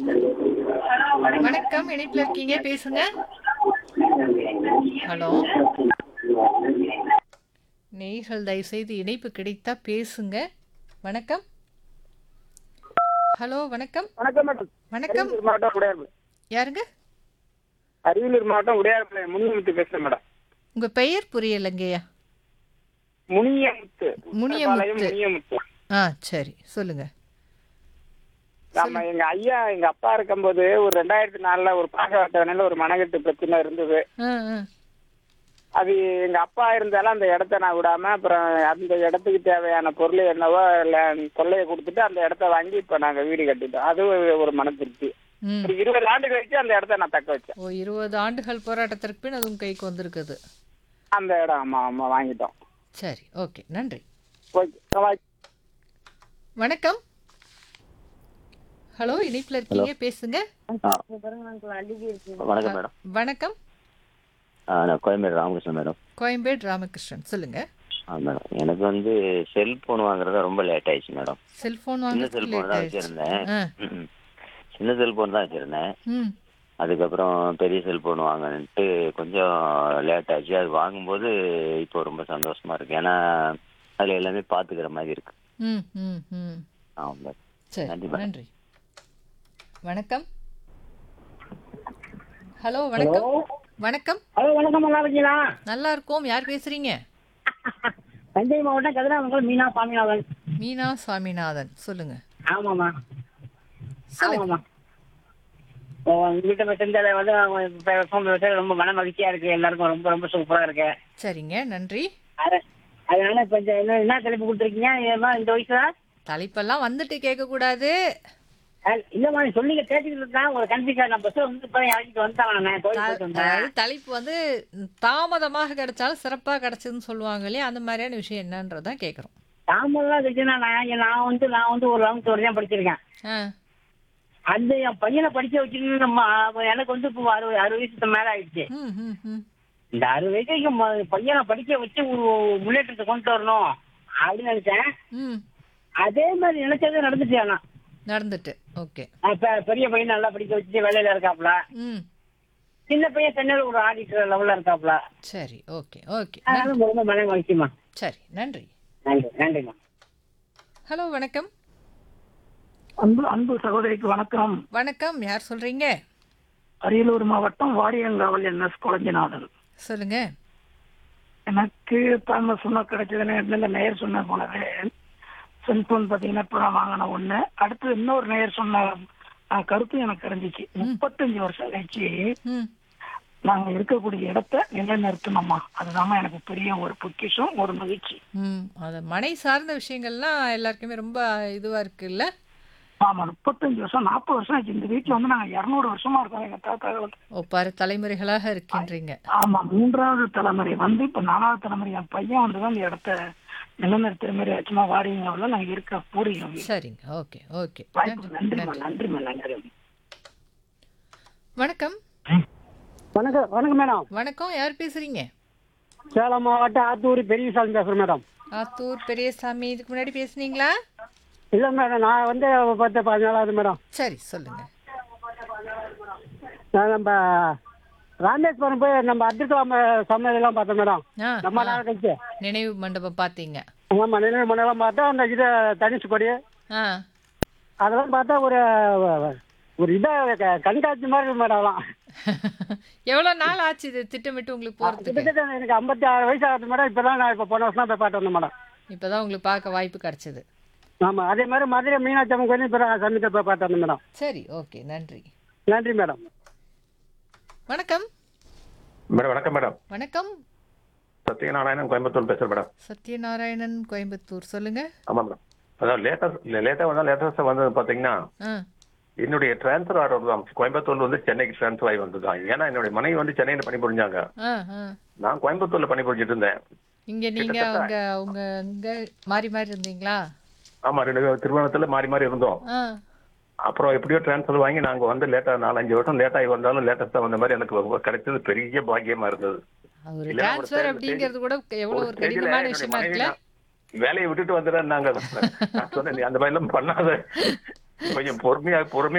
வணக்கம். இணைப்பில இருக்கீங்க. பேசுங்க. ஹலோ. நேயர்கள் தயவுசெய்து இணைப்பு கிடைத்தா பேசுங்க. வணக்கம். ஹலோ, வணக்கம். வணக்கம் மேடம். வணக்கம். அரியலூர் மாவட்டம் உடையார்பு. யாருங்க? அரியலூர் மாவட்டம் உடையார்பு முனியமுத்து பேசுறேன் மேடம். உங்க பெயர் புரியலங்கய்யா. முனியமுத்து. முனியமுத்து. முனியமுத்து. சரி. சொல்லுங்க. நம்ம எங்க ஐயா எங்க அப்பா இருக்கும்போது ஒரு 2004ல ஒரு பாக அட்டவணையில ஒரு மனக்கட்டு பிரச்சனை இருந்தது. ஆ, ஆ. அது எங்க அப்பா இருந்தாலும் அந்த இடத்த நான் விடாம அப்புறம் அந்த இடத்துக்கு தேவையான பொருள் என்னவோ கொள்ளையை கொடுத்துட்டு அந்த இடத்த வாங்கி இப்ப நாங்க வீடு கட்டிட்டோம். அது ஒரு மன திருப்தி. ம். ஒரு 20 ஆண்டு கழிச்சு அந்த இடத்த நான் தக்க வச்சேன். ஓ 20 ஆண்டுகள் போராட்டத்திற்கு பின் அது உங்க கைக்கு வந்திருக்குது. அந்த இடம் ஆமா ஆமா வாங்கிட்டோம். சரி. ஓகே. நன்றி. ஓகே. வணக்கம். Hello, இணைப்பில hello. இருக்கீங்க. பேசுங்க. வணக்கம் மேடம். வணக்கம். நான் கோயம்பேடு ராமகிருஷ்ணன் மேடம். கோயம்பேடு ராமகிருஷ்ணன். சொல்லுங்க. மேடம் எனக்கு வந்து செல்போன் வாங்குறது ரொம்ப லேட் ஆயிடுச்சு மேடம். செல்போன் சின்ன வாங்குறதுக்கு செல்போன் லேட் தான் ஆயிடுச்சு. வச்சிருந்தேன். ஆ. ம். சின்ன செல்போன் தான் வச்சிருந்தேன். ம். அதுக்கப்புறம் பெரிய செல்போன் வாங்கன்ட்டு கொஞ்சம் லேட் ஆச்சு. அது வாங்கும்போது இப்போ ரொம்ப சந்தோஷமா இருக்கு. ஏன்னா அதில் எல்லாமே பார்த்துக்கிற மாதிரி இருக்கு. ம். ம். ம். ஆமாம் மேடம். சரி. நன்றி மேடம். நன்றி. வணக்கம். ஹலோ, வணக்கம். வணக்கம். ஹலோ வணக்கம், நல்லா இருக்கீங்களா? நல்லா இருக்கோம். யார் பேசுறீங்க? தஞ்சை மாவட்டம் கதிராமங்கலம் மீனா சாமிநாதன். மீனா சாமிநாதன். சொல்லுங்க. ஆமாம்மா சொல்லுங்க. ஆமாம்மா. உங்ககிட்ட செஞ்சதை வந்து ரொம்ப மன மகிழ்ச்சியா இருக்கு. எல்லாருக்கும் ரொம்ப ரொம்ப சூப்பரா இருக்கு. சரிங்க. நன்றி. அதனால இப்ப என்ன தலைப்பு கொடுத்துருக்கீங்க? இந்த வயசுல தலைப்பெல்லாம் வந்துட்டு கேட்கக்கூடாது. இல்லம்மா, நீ சொல்லிங்க கேட்டுக்கிட்டு இருக்கா. ஒரு கன்ஃபியூஷன். நான் பஸ் வந்து இப்ப இறங்கிட்டு வந்துட்டாங்க. நான் கோயில் போயிட்டு வந்தேன். அதாவது தலைப்பு வந்து தாமதமாக கிடைச்சாலும் சிறப்பா கிடைச்சதுன்னு சொல்லுவாங்க இல்லையா? அந்த மாதிரியான விஷயம் என்னன்றதான் கேட்குறோம். தாமதம் இருக்குன்னா நான் வந்து ஒரு 11th வரை தான் படிச்சிருக்கேன். ஆ. அந்த என் பையனை படிக்க வச்சுன்னு எனக்கு வந்து இப்போ 60 வயசுக்கு மேல ஆயிடுச்சு. ம். ம். ம். இந்த 60 வயசுக்கு பையனை படிக்க வச்சு ஒரு முன்னேற்றத்தை கொண்டு வரணும் அப்படின்னு நினைச்சேன். ம். அதே மாதிரி நினைச்சது நடந்துச்சு. ஆனா நடந்துட்டு. ஓகே. பெரிய பையன் நல்லா படிக்க வச்சுட்டு வேலையில இருக்காப்ல. ம். சின்ன பையன் சென்னையில் ஒரு ஆடிட்டர் லெவல்ல இருக்காப்ல. சரி. ஓகே. ஓகே. அதனால ரொம்ப மன மகிழ்ச்சிமா. சரி. நன்றி. நன்றி நன்றிம்மா. ஹலோ, வணக்கம். அன்பு சகோதரிக்கு வணக்கம். வணக்கம். யார் சொல்றீங்க? அரியலூர் மாவட்டம் வாரியங்காவல் என்எஸ் குழஞ்சிநாதன். சொல்லுங்க. எனக்கு தாமசமா கிடைச்சதுன்னு இந்த நேயர் சொன்ன போலவே செல்போன் பாத்தீங்கன்னா இப்போ நான் வாங்கின ஒண்ணு. அடுத்து இன்னொரு நேயர் சொன்ன கருத்து எனக்கு தெரிஞ்சிச்சு. 35 வருஷம் கழிச்சு ம். நாங்க இருக்கக்கூடிய இடத்த நிலைநிறுத்தணுமா, அதுதான் எனக்கு பெரிய ஒரு பொக்கிஷம், ஒரு மகிழ்ச்சி. ம். அது மனை சார்ந்த விஷயங்கள்லாம் எல்லாருக்குமே ரொம்ப இதுவா இருக்குல்ல? ஆமா, 35 வருஷம் 40 வருஷம் ஆச்சு. இந்த வீட்டுல வந்து நாங்க 200 வருஷமா இருக்கோம். எங்க தாத்தா பாரு, தலைமுறைகளாக இருக்கின்றீங்க. ஆமா, 3வது தலைமுறை வந்து இப்ப 4வது தலைமுறை என் பையன் வந்துதான் இந்த இடத்த நிலைநிறுத்துற மாதிரி ஆச்சுமா. வாரியங்காவில நாங்க இருக்க பூரியும். சரிங்க. ஓகே. ஓகே. வாய்ப்பு நன்றிமா நன்றி. நன்றிமா நன்றி. வணக்கம். வணக்கம் வணக்கம் மேடம். வணக்கம். யார் பேசுறீங்க? சேலம் மாவட்டம் ஆத்தூர் பெரியசாமி பேசுறேன் மேடம். ஆத்தூர் பெரியசாமி. இதுக்கு முன்னாடி பேசுனீங்களா? இல்ல மேடம், நான் வந்து 10-14 மேடம். சரி. சொல்லுங்க. நான் நம்ம ராமேஸ்வரம் போய் நம்ம அப்துல் கலாம் சமையலாம் பார்த்தோம் மேடம். ஆ. ரொம்ப நாள் கழிச்சு. நினைவு மண்டபம் பார்த்தீங்க. ஆமா, நினைவு மண்டலம் பார்த்தா அந்த இது தனுஷ் கொடி ஆ. அதெல்லாம் பார்த்தா ஒரு கண்காட்சி மாதிரி இருக்கு மேடம். அதெல்லாம் எவ்வளோ நாள் ஆச்சு இது திட்டமிட்டு உங்களுக்கு போகிறதுக்கு? கிட்டத்தட்ட எனக்கு 56 வயசு ஆகுது மேடம். இப்பதான் நான் போன வருஷம் போய் பார்த்து வந்தேன் மேடம். இப்போதான் உங்களுக்கு பார்க்க வாய்ப்பு கிடைச்சது. ஆமா, அதே மாதிரி மதுரை மீனாட்சி அம்மன் கோயில் இப்போ சமீபத்தை போய் பார்த்து வந்தேன் மேடம். சரி. ஓகே. நன்றி. நன்றி மேடம். வணக்கம். மேடம் வணக்கம் மேடம். வணக்கம். சத்யநாராயணன் கோயம்புத்தூர் பேசுகிறேன் மேடம். சத்யநாராயணன் கோயம்புத்தூர். சொல்லுங்க. ஆமாம் மேடம். அதாவது லேட்டஸ்ட்டாக வந்தது பார்த்தீங்கன்னா ஆ. என்னுடைய டிரான்ஸ்ஃபர் ஆர்டர் தான். கோயம்புத்தூர்ல வந்து சென்னைக்கு டிரான்ஸ்ஃபர் ஆகி வந்ததுதான். ஏன்னா என்னுடைய மனைவி வந்து சென்னையில் பணிபுரிஞ்சாங்க. ஆ. ஆ. நான் கோயம்புத்தூர்ல பணிபுரிஞ்சிட்டு இருந்தேன். இங்க நீங்க உங்க அங்க மாறி மாறி இருந்தீங்களா? ஆமா, 2 திருமணத்துல மாறி மாறி இருந்தோம். ஆ. அப்புறம் எப்படியோ டிரான்ஸ்ஃபர் வாங்கி நாங்க வந்து லேட்டா 4-5 வருஷம் லேட் ஆகி வந்தாலும் லேட்டஸ்டா வந்த மாதிரி எனக்கு கிடைச்சது பெரிய பாக்கியமா இருந்தது. ஒரு டிரான்ஸ்ஃபர் அப்படிங்கிறது கூட எவ்வளவு ஒரு கடினமான விஷயமா இருக்குல்ல? வேலையை விட்டுட்டு வந்துடுறேன். நாங்க நான் சொன்னேன், நீ அந்த மாதிரி எல்லாம் பண்ணாத, கொஞ்சம் பொறுமையா